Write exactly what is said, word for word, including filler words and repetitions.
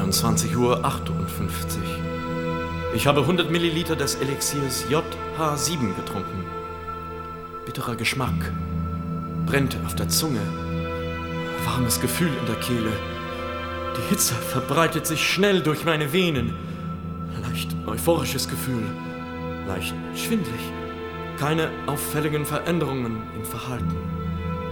zweiundzwanzig Uhr achtundfünfzig. Ich habe hundert Milliliter des Elixiers J H sieben getrunken. Bitterer Geschmack, brennt auf der Zunge, warmes Gefühl in der Kehle. Die Hitze verbreitet sich schnell durch meine Venen. Leicht euphorisches Gefühl, leicht schwindlig. Keine auffälligen Veränderungen im Verhalten.